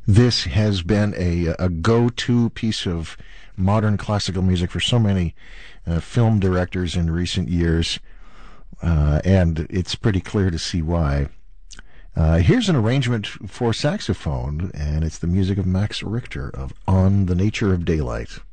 This has been a go-to piece of modern classical music for so many film directors in recent years, and it's pretty clear to see why. Here's an arrangement for saxophone, and it's the music of Max Richter of On the Nature of Daylight.